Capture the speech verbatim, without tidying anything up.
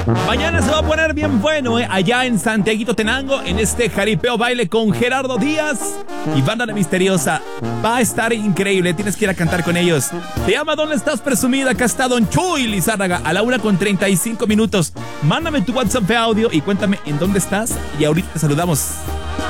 Mañana se va a poner bien bueno, ¿eh? Allá en Santiaguito Tenango, en este jaripeo baile con Gerardo Díaz y Banda La Misteriosa. Va a estar increíble, tienes que ir a cantar con ellos. Te llama ¿Dónde estás presumida? Acá está Don Chuy Lizárraga a la una con treinta y cinco minutos. Mándame tu WhatsApp de audio y cuéntame en dónde estás y ahorita te saludamos.